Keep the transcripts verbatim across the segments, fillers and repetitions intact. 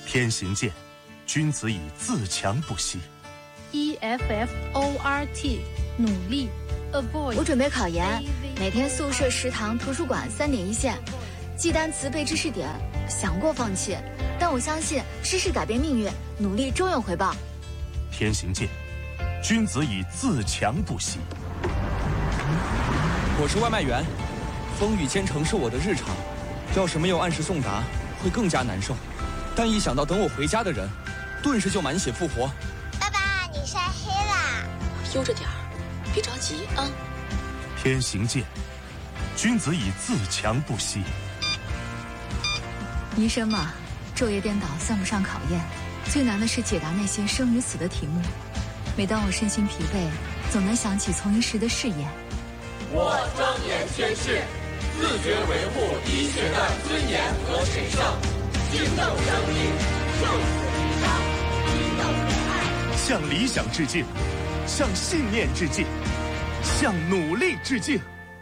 天行健，君子以自强不息。 E F F O R T 努力 avoid。 我准备考研，每天宿舍、食堂、图书馆三点一线，记单词、背知识点，想过放弃，但我相信知识改变命运，努力终有回报。 天行健，君子以自强不息。 我是外卖员，风雨兼程是我的日常，要是没有按时送达，会更加难受。但一想到等我回家的人，顿时就满血复活。 爸爸，你晒黑啦！ 悠着点儿，别着急啊。 天行健，君子以自强不息。 医生嘛，昼夜颠倒算不上考验，最难的是解答那些生与死的题目。每当我身心疲惫，总能想起从医时的誓言。 我庄严宣誓，自觉维护医学的尊严和神圣，敬重生命，就此一张，应有仁爱。 向理想致敬，向信念致敬，向努力致敬。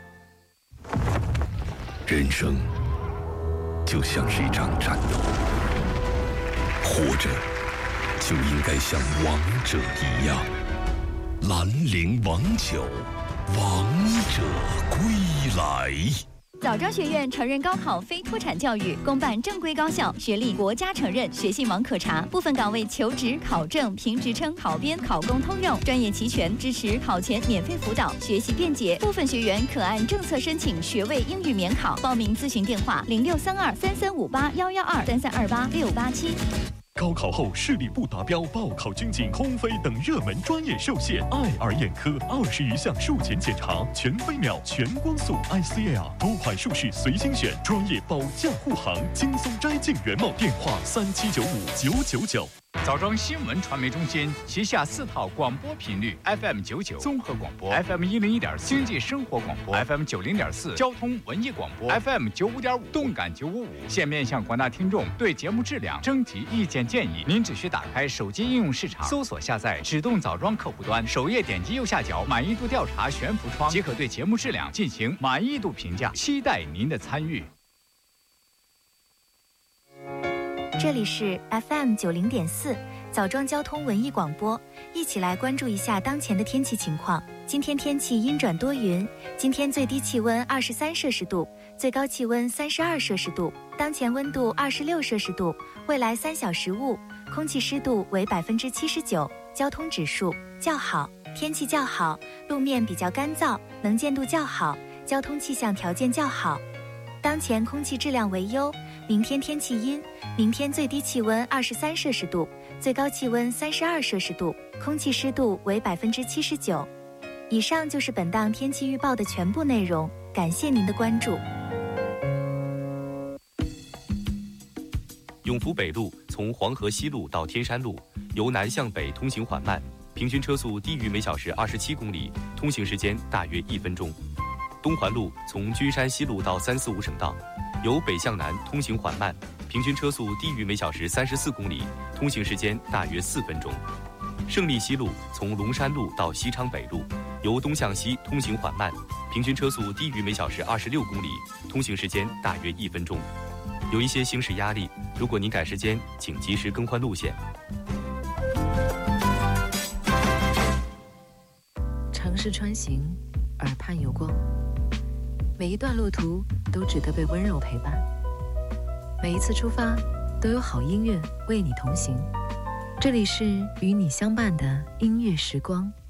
人生就像是一场战斗，活着就应该像王者一样。兰陵王酒，王者归来。 枣庄学院承认高考非脱产教育，公办正规高校，学历国家承认，学信网可查。部分岗位求职、考证、评职称、考编、考公通用，专业齐全，支持考前免费辅导，学习便捷。部分学员可按政策申请学位英语免考。报名咨询电话：零六三二三三五八幺幺二三三二八六八七。 高考后视力不达标、报考军警、空飞等热门专业受限，爱尔眼科二十余项术前检查，全飞秒、全光速 I C L， 多款术式随心选，专业保驾护航，轻松摘镜圆梦。电话三七九五九九九。 枣庄新闻传媒中心旗下四套广播频率 F M 九九综合广播 ，F M 一零一点四经济生活广播 ，F M 九零点四交通文艺广播 ，F M 九五点五动感九五五。现面向广大听众对节目质量征集意见建议，您只需打开手机应用市场，搜索下载指动枣庄客户端，首页点击右下角满意度调查悬浮窗，即可对节目质量进行满意度评价。期待您的参与。 这里是 F M 九零点四枣庄交通文艺广播，一起来关注一下当前的天气情况。今天天气阴转多云，今天最低气温二十三摄氏度，最高气温三十二摄氏度，当前温度二十六摄氏度，未来三小时雾，空气湿度为百分之七十九，交通指数较好，天气较好，路面比较干燥，能见度较好，交通气象条件较好。当前空气质量为优，明天天气阴，明天最低气温二十三摄氏度，最高气温三十二摄氏度，空气湿度为百分之七十九。以上就是本档天气预报的全部内容，感谢您的关注。 永福北路从黄河西路到天山路，由南向北通行缓慢，平均车速低于每小时二十七公里，通行时间大约一分钟。东环路从君山西路到三四五省道，由北向南通行缓慢，平均车速低于每小时三十四公里，通行时间大约四分钟。胜利西路从龙山路到西昌北路，由东向西通行缓慢，平均车速低于每小时二十六公里，通行时间大约一分钟。有一些行驶压力，如果您赶时间，请及时更换路线。 城市穿行，耳畔有光，每一段路途都值得被温柔陪伴，每一次出发都有好音乐为你同行。这里是与你相伴的音乐时光。